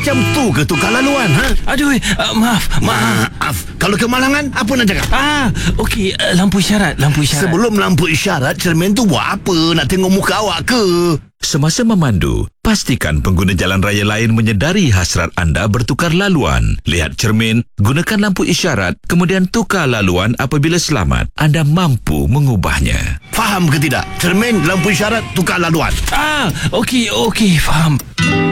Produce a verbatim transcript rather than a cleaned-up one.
Macam tu ke tukar laluan, ha? Aduh, uh, maaf, maaf. Maaf. Kalau kemalangan, apa nak cakap? Ah, okey, uh, lampu isyarat, lampu isyarat. Sebelum lampu isyarat, cermin tu buat apa? Nak tengok muka awak ke? Semasa memandu, pastikan pengguna jalan raya lain menyedari hasrat anda bertukar laluan. Lihat cermin, gunakan lampu isyarat, kemudian tukar laluan apabila selamat. Anda mampu mengubahnya. Faham ke tidak? Cermin, lampu isyarat, tukar laluan. Ah, okey, okey, faham.